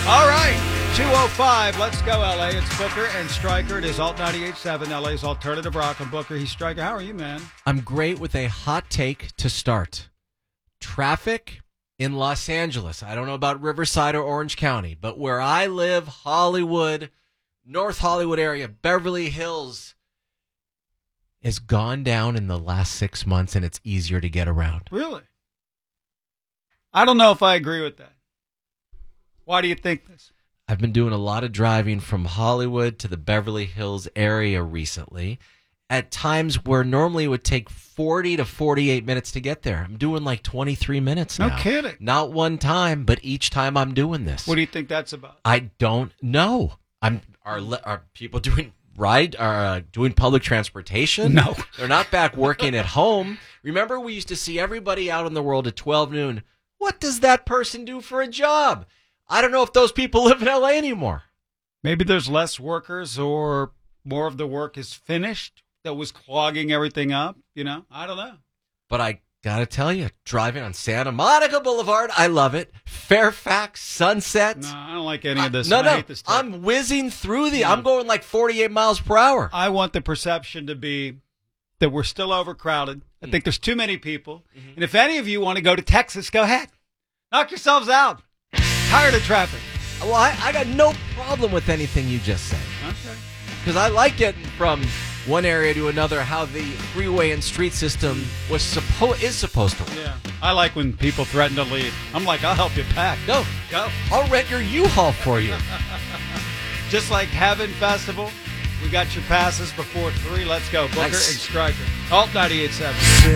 All right, 2:05. Let's go, LA. It's Booker and Stryker. It is Alt 98.7, LA's alternative rock. And Booker, he's Stryker. How are you, man? I'm great with a hot take to start. Traffic in Los Angeles. I don't know about Riverside or Orange County, but where I live, Hollywood, North Hollywood area, Beverly Hills, has gone down in the last 6 months, and it's easier to get around. Really? I don't know if I agree with that. Why do you think this? I've been doing a lot of driving from Hollywood to the Beverly Hills area recently, at times where normally it would take 40 to 48 minutes to get there. I'm doing like 23 minutes now. No kidding. Not one time, but each time I'm doing this. What do you think that's about? I don't know. Are people doing doing public transportation? No. They're not back working at home. Remember, we used to see everybody out in the world at 12 noon. What does that person do for a job? I don't know if those people live in LA anymore. Maybe there's less workers or more of the work is finished that was clogging everything up. I don't know. But I got to tell you, driving on Santa Monica Boulevard, I love it. Fairfax, Sunset. No, I don't like any of this. No. I hate this stuff. I'm whizzing through I'm going like 48 miles per hour. I want the perception to be that we're still overcrowded. I think there's too many people. Mm-hmm. And if any of you want to go to Texas, go ahead. Knock yourselves out. Tired of traffic. Well, I got no problem with anything you just said. Okay. Because I like getting from one area to another, how the freeway and street system is supposed to work. Yeah. I like when people threaten to leave. I'm like, I'll help you pack. Go. I'll rent your U-Haul for you. Just like Heaven Festival, we got your passes before 3. Let's go. Booker Nice. and Stryker. Alt 98.7.